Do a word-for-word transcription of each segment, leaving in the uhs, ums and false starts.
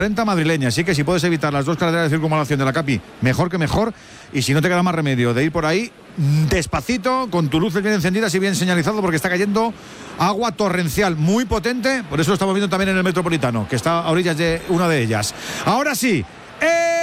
Renta madrileña, así que si puedes evitar las dos carreteras de circunvalación de la Capi, mejor que mejor. Y si no te queda más remedio de ir por ahí despacito, con tu luces bien encendidas y bien señalizado, porque está cayendo agua torrencial muy potente. Por eso lo estamos viendo también en el Metropolitano, que está a orillas de una de ellas. Ahora sí, ¡eh!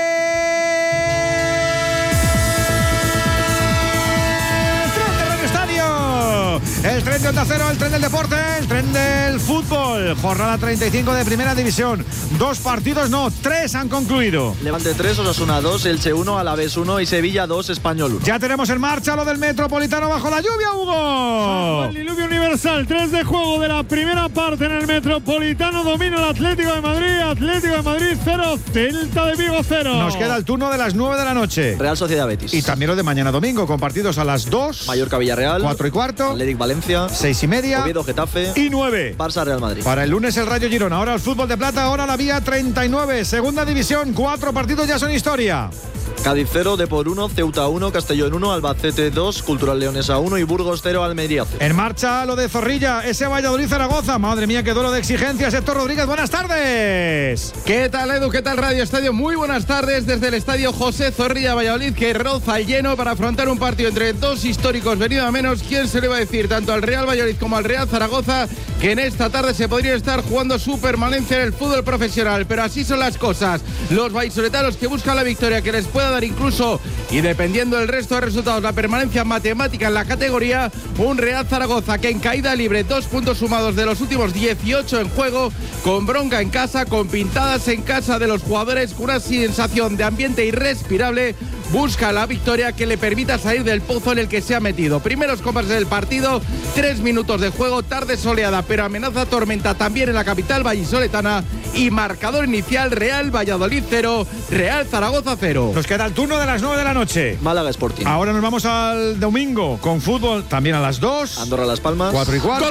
El tren de Onda Cero, el tren del deporte, el tren del fútbol. Jornada treinta y cinco de Primera División. Dos partidos, no, tres han concluido. Levante tres, Osasuna dos, Elche uno, Alavés uno y Sevilla dos, Español uno. Ya tenemos en marcha lo del Metropolitano bajo la lluvia, Hugo. El diluvio universal, tres de juego de la primera parte en el Metropolitano. Domina el Atlético de Madrid, Atlético de Madrid cero, Celta de Vigo cero. Nos queda el turno de las nueve de la noche. Real Sociedad Betis. Y también lo de mañana domingo, con partidos a las dos. Mallorca Villarreal. cuatro y cuarto. Atlético Valencia. seis y media. Oviedo Getafe. Y nueve. Barça Real Madrid. Para el lunes el Rayo Girona. Ahora el fútbol de plata, ahora la vía treinta y nueve. Segunda división, cuatro partidos ya son historia. Cádiz cero, Depor uno, Ceuta uno, Castellón uno, Albacete dos, Cultural Leonesa uno y Burgos cero, Almería cero. En marcha lo de Zorrilla, ese Valladolid-Zaragoza. Madre mía, qué duelo de exigencias. Héctor Rodríguez, buenas tardes. ¿Qué tal, Edu? ¿Qué tal, Radio Estadio? Muy buenas tardes desde el estadio José Zorrilla Valladolid, que roza el lleno para afrontar un partido entre dos históricos venido a menos. ¿Quién se le va a decir tanto al Real Valladolid como al Real Zaragoza que en esta tarde se podría estar jugando su permanencia en el fútbol profesional? Pero así son las cosas. Los vallisoletanos que buscan la victoria que les pueda dar incluso, y dependiendo del resto de resultados, la permanencia matemática en la categoría. Un Real Zaragoza que en caída libre, dos puntos sumados de los últimos dieciocho en juego, con bronca en casa, con pintadas en casa de los jugadores, con una sensación de ambiente irrespirable. Busca la victoria que le permita salir del pozo en el que se ha metido. Primeros compases del partido, tres minutos de juego, tarde soleada, pero amenaza tormenta también en la capital vallisoletana. Y marcador inicial, Real Valladolid cero, Real Zaragoza cero. Nos queda el turno de las nueve de la noche. Málaga Sporting. Ahora nos vamos al domingo con fútbol también a las dos. Andorra Las Palmas. cuatro y cuarto.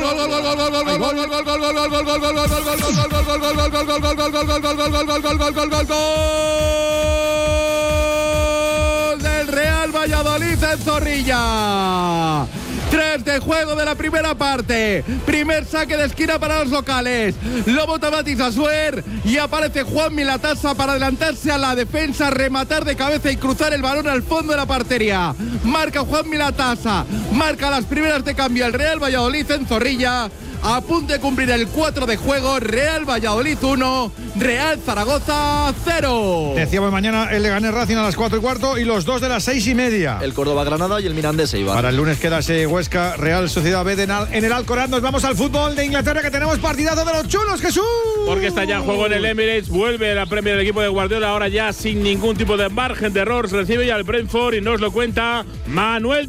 Del Real Valladolid en Zorrilla. Tres de juego de la primera parte. Primer saque de esquina para los locales. Lo bota Matis Asuer y aparece Juan Milatasa para adelantarse a la defensa, rematar de cabeza y cruzar el balón al fondo de la portería. Marca Juan Milatasa. Marca las primeras de cambio el Real Valladolid en Zorrilla. A punto de cumplir el cuatro de juego. Real Valladolid uno, Real Zaragoza cero. Decíamos mañana el Leganés Racing a las cuatro y cuarto y los dos de las seis y media. El Córdoba Granada y el Mirandés Eibar. Para el lunes queda ese Huesca Real Sociedad B de en el Alcoraz. Nos vamos al fútbol de Inglaterra, que tenemos partidazo de los chulos, Jesús. Porque está ya en juego en el Emirates. Vuelve la Premier del equipo de Guardiola, ahora ya sin ningún tipo de margen de error. Recibe ya el Brentford y nos lo cuenta Manuel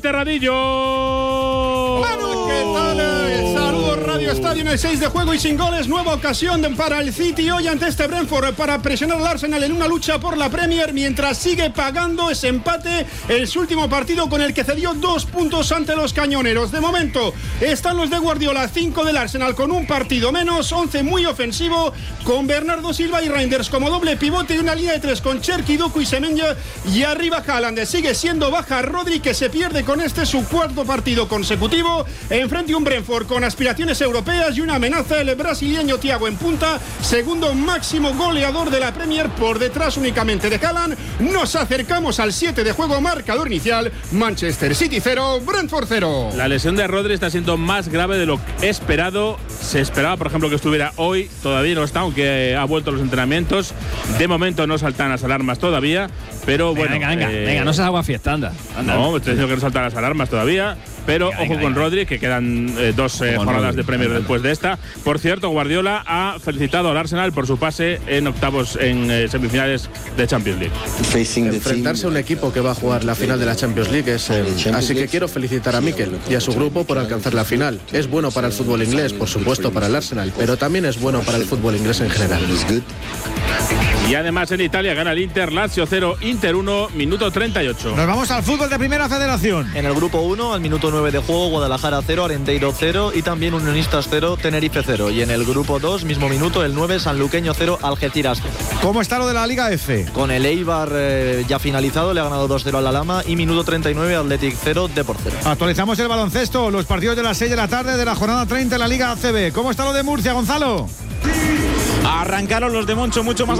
Terradillo. ¡Manu! ¿Qué tal? Saludos, Radio Estadio en el seis de juego y sin goles. Nueva ocasión para el City hoy ante este Brentford para presionar al Arsenal en una lucha por la Premier, mientras sigue pagando ese empate en su último partido, con el que cedió dos puntos ante los cañoneros. De momento están los de Guardiola, cinco del Arsenal con un partido menos, once muy ofensivo, con Bernardo Silva y Reinders como doble pivote y una línea de tres con Cherki, Doku y Semenya, y arriba Haaland. Sigue siendo baja Rodri, que se pierde con este su cuarto partido consecutivo. Enfrente un Brentford con aspiraciones europeas y una amenaza, el brasileño Thiago en punta, segundo máximo goleador de la Premier, por detrás únicamente de Haaland. Nos acercamos al siete de juego, marcador inicial, Manchester City cero, Brentford cero. La lesión de Rodri está siendo más grave de lo esperado. Se esperaba, por ejemplo, que estuviera hoy, todavía no está, aunque ha vuelto a los entrenamientos. De momento no saltan las alarmas todavía, pero venga, bueno. Venga, venga, eh, venga, no se haga fiesta, anda. anda. No, me estoy diciendo que no saltan las alarmas todavía. Pero venga, ojo venga, con venga. Rodri, que quedan eh, dos eh, jornadas Rodri, de Premier venga. después de esta. Por cierto, Guardiola ha felicitado al Arsenal por su pase en octavos, en eh, semifinales de Champions League. Enfrentarse a un equipo que va a jugar la final de la Champions League es, eh, así que quiero felicitar a Mikel y a su grupo por alcanzar la final. Es bueno para el fútbol inglés, por supuesto para el Arsenal, pero también es bueno para el fútbol inglés en general. Y además en Italia gana el Inter, Lazio cero, Inter uno, minuto treinta y ocho. Nos vamos al fútbol de Primera Federación. En el grupo uno, al minuto nueve de juego, Guadalajara cero, Arenteiro cero y también Unionistas cero, Tenerife cero. Y en el grupo dos, mismo minuto, el nueve, Sanluqueño cero, Algeciras cero. ¿Cómo está lo de la Liga F? Con el Eibar eh, ya finalizado, le ha ganado dos cero al Alhama y minuto treinta y nueve, Athletic cero, Depor cero. Actualizamos el baloncesto, los partidos de las seis de la tarde de la jornada treinta en la Liga A C B. ¿Cómo está lo de Murcia, Gonzalo? Arrancaron los de Moncho mucho más